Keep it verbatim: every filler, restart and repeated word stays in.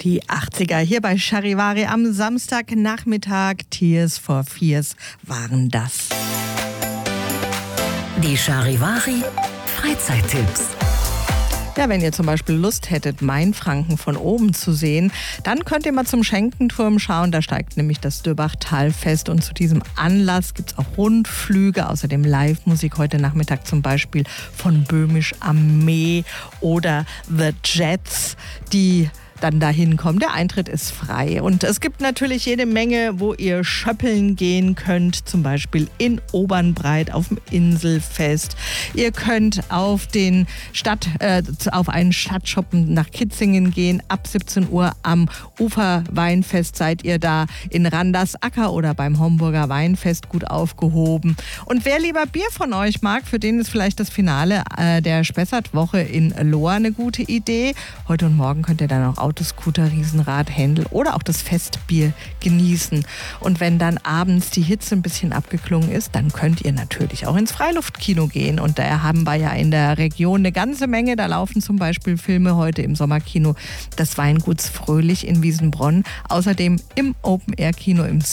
Die achtziger hier bei Charivari am Samstagnachmittag. Tears for Fears waren das. Die Charivari Freizeittipps. Ja, wenn ihr zum Beispiel Lust hättet, Mainfranken von oben zu sehen, dann könnt ihr mal zum Schenkenturm schauen. Da steigt nämlich das Dürbach-Talfest und zu diesem Anlass gibt es auch Rundflüge, außerdem Live-Musik heute Nachmittag zum Beispiel von Böhmisch Armee oder The Jets, die dann dahin kommen. Der Eintritt ist frei und es gibt natürlich jede Menge, wo ihr schöppeln gehen könnt, zum Beispiel in Obernbreit auf dem Inselfest. Ihr könnt auf den Stadt, äh, auf einen Stadtshoppen nach Kitzingen gehen. Ab siebzehn Uhr am Uferweinfest seid ihr da in Randersacker oder beim Homburger Weinfest gut aufgehoben. Und wer lieber Bier von euch mag, für den ist vielleicht das Finale äh, der Spessart-Woche in Lohr eine gute Idee. Heute und morgen könnt ihr dann auch Autoscooter, Riesenrad, Händel oder auch das Festbier genießen. Und wenn dann abends die Hitze ein bisschen abgeklungen ist, dann könnt ihr natürlich auch ins Freiluftkino gehen. Und da haben wir ja in der Region eine ganze Menge. Da laufen zum Beispiel Filme heute im Sommerkino. Das Weinguts Fröhlich in Wiesenbronn. Außerdem im Open-Air-Kino im